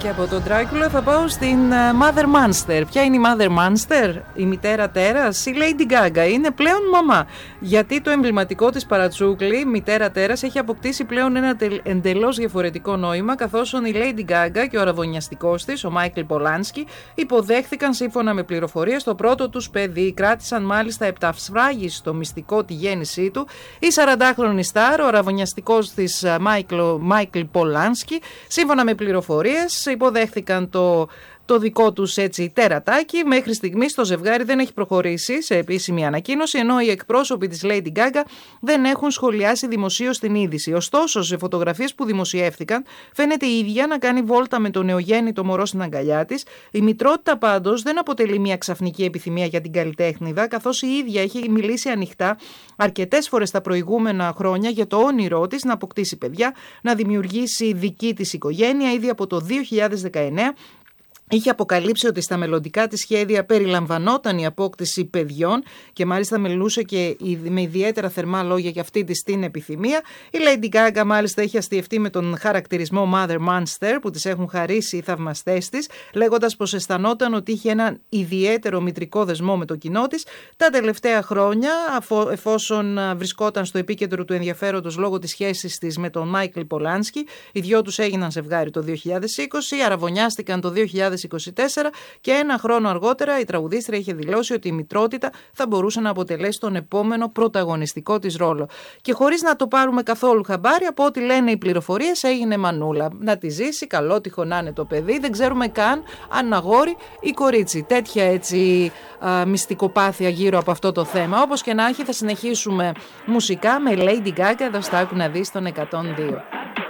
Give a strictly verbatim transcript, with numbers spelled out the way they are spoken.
Και από τον Dracula θα πάω στην Mother Monster. Ποια είναι η Mother Monster? Η μητέρα τέρας, η Lady Gaga. Είναι πλέον μαμά. Γιατί το εμβληματικό της παρατσούκλι, μητέρα τέρας, έχει αποκτήσει πλέον ένα εντελώς διαφορετικό νόημα, καθώς η Lady Gaga και ο αραβωνιαστικός της, ο Μάικλ Πολάνσκι, υποδέχθηκαν σύμφωνα με πληροφορίες το πρώτο τους παιδί. Κράτησαν μάλιστα επτασφράγιστο μυστικό τη γέννησή του. Η σαραντάχρονη στάρ, ο αραβωνιαστικός της Μάικλ Πολάνσκι, σύμφωνα με πληροφορίες, υποδέχθηκαν το, το δικό τους έτσι τερατάκι. Μέχρι στιγμής το ζευγάρι δεν έχει προχωρήσει σε επίσημη ανακοίνωση, ενώ οι εκπρόσωποι της Lady Gaga δεν έχουν σχολιάσει δημοσίως την είδηση. Ωστόσο, σε φωτογραφίες που δημοσιεύθηκαν, φαίνεται η ίδια να κάνει βόλτα με το νεογέννητο μωρό στην αγκαλιά της. Η μητρότητα πάντως δεν αποτελεί μια ξαφνική επιθυμία για την καλλιτέχνηδα, καθώς η ίδια έχει μιλήσει ανοιχτά αρκετές φορές τα προηγούμενα χρόνια για το όνειρό της να αποκτήσει παιδιά, να δημιουργήσει δική της οικογένεια. Ήδη από το δύο χιλιάδες δεκαεννέα είχε αποκαλύψει ότι στα μελλοντικά της σχέδια περιλαμβανόταν η απόκτηση παιδιών και μάλιστα μιλούσε και με ιδιαίτερα θερμά λόγια για αυτή της την επιθυμία. Η Lady Gaga μάλιστα έχει αστιευτεί με τον χαρακτηρισμό Mother Monster που της έχουν χαρίσει οι θαυμαστές της, λέγοντας πως αισθανόταν ότι είχε έναν ιδιαίτερο μητρικό δεσμό με το κοινό της. Τα τελευταία χρόνια, εφόσον βρισκόταν στο επίκεντρο του ενδιαφέροντος λόγω της σχέσης της με τον Μάικλ Πολάνσκι, οι δυο τους έγιναν ζευγάρι το δύο χιλιάδες είκοσι, αραβωνιάστηκαν το δύο χιλιάδες είκοσι τέσσερα και ένα χρόνο αργότερα η τραγουδίστρια είχε δηλώσει ότι η μητρότητα θα μπορούσε να αποτελέσει τον επόμενο πρωταγωνιστικό της ρόλο. Και χωρίς να το πάρουμε καθόλου χαμπάρι, από ό,τι λένε οι πληροφορίες, έγινε μανούλα. Να τη ζήσει, καλότυχο να είναι το παιδί, δεν ξέρουμε καν αν είναι αγόρι ή κορίτσι. Τέτοια έτσι α, μυστικοπάθεια γύρω από αυτό το θέμα. Όπως και να έχει, θα συνεχίσουμε μουσικά με Lady Gaga εδώ στα Άκου να δεις των εκατόν δύο.